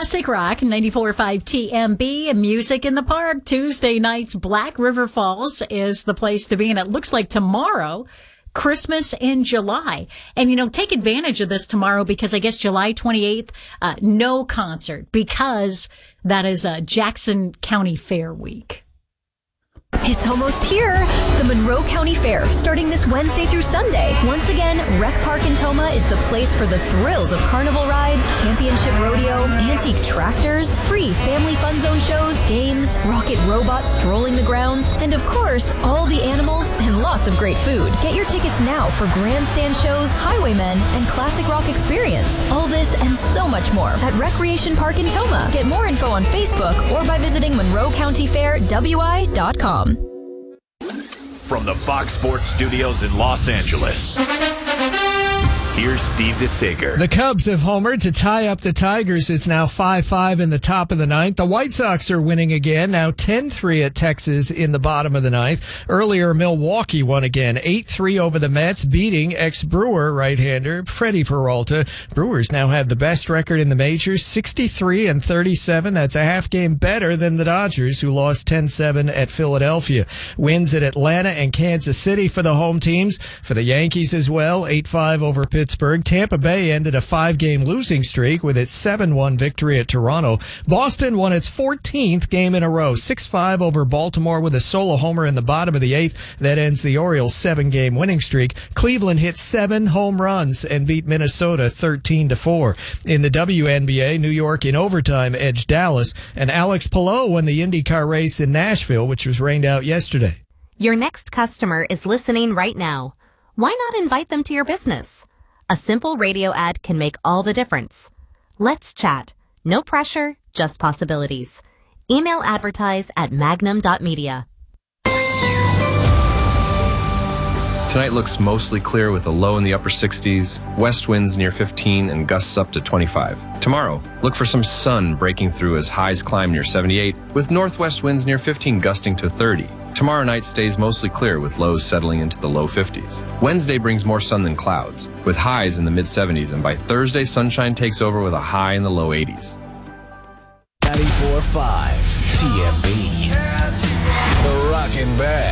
Classic Rock 94.5 TMB, music in the park. Tuesday night's Black River Falls is the place to be, and it looks like tomorrow, Christmas in July. And, take advantage of this tomorrow because I guess July 28th, no concert because that is Jackson County Fair Week. It's almost here. The Monroe County Fair, starting this Wednesday through Sunday. Once again, Rec Park in Tomah is the place for the thrills of carnival rides, championship rodeo, antique tractors, free family fun zone shows, games, rocket robots strolling the grounds, and of course, all the animals and lots of great food. Get your tickets now for grandstand shows, highwaymen, and classic rock experience. All this and so much more at Recreation Park in Tomah. Get more info on Facebook or by visiting MonroeCountyFairWI.com. From the Fox Sports Studios in Los Angeles, here's Steve DeSager. The Cubs have homered to tie up the Tigers. It's now 5-5 in the top of the ninth. The White Sox are winning again, now 10-3 at Texas in the bottom of the ninth. Earlier, Milwaukee won again, 8-3 over the Mets, beating ex-Brewer right-hander Freddie Peralta. Brewers now have the best record in the majors, 63-37. That's a half game better than the Dodgers, who lost 10-7 at Philadelphia. Wins at Atlanta and Kansas City for the home teams. For the Yankees as well, 8-5 over Pittsburgh. Tampa Bay ended a 5-game losing streak with its 7-1 victory at Toronto. Boston won its 14th game in a row, 6-5 over Baltimore with a solo homer in the bottom of the eighth. That ends the Orioles' 7-game winning streak. Cleveland hit 7 home runs and beat Minnesota 13-4. In the WNBA, New York in overtime edged Dallas, and Alex Palou won the IndyCar race in Nashville, which was rained out yesterday. Your next customer is listening right now. Why not invite them to your business? A simple radio ad can make all the difference. Let's chat. No pressure, just possibilities. Email advertise@magnum.media. Tonight looks mostly clear with a low in the upper 60s, west winds near 15, and gusts up to 25. Tomorrow, look for some sun breaking through as highs climb near 78, with northwest winds near 15 gusting to 30. Tomorrow night stays mostly clear with lows settling into the low 50s. Wednesday brings more sun than clouds, with highs in the mid-70s, and by Thursday, sunshine takes over with a high in the low 80s. 94.5 TMB. The Rockin' Band.